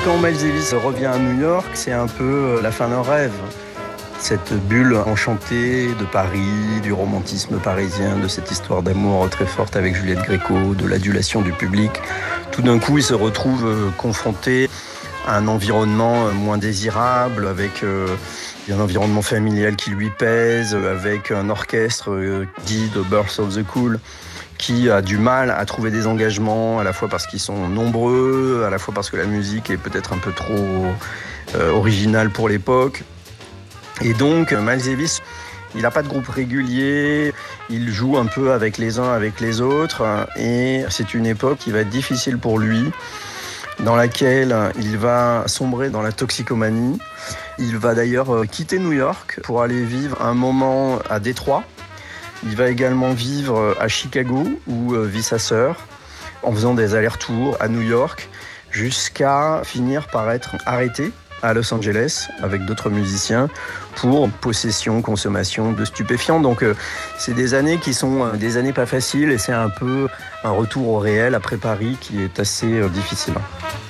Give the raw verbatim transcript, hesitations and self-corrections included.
Quand Miles Davis revient à New York, c'est un peu la fin d'un rêve. Cette bulle enchantée de Paris, du romantisme parisien, de cette histoire d'amour très forte avec Juliette Gréco, de l'adulation du public. Tout d'un coup, il se retrouve confronté à un environnement moins désirable, avec euh, un environnement familial qui lui pèse, avec un orchestre euh, dit The Birth of the Cool, qui a du mal à trouver des engagements, à la fois parce qu'ils sont nombreux, à la fois parce que la musique est peut-être un peu trop euh, originale pour l'époque. Et donc, Miles Davis, il n'a pas de groupe régulier, il joue un peu avec les uns, avec les autres, et c'est une époque qui va être difficile pour lui, dans laquelle il va sombrer dans la toxicomanie. Il va d'ailleurs quitter New York pour aller vivre un moment à Détroit. Il va également vivre à Chicago, où vit sa sœur, en faisant des allers-retours à New York, jusqu'à finir par être arrêté à Los Angeles avec d'autres musiciens pour possession, consommation de stupéfiants. Donc euh, c'est des années qui sont euh, des années pas faciles et c'est un peu un retour au réel après Paris qui est assez euh, difficile.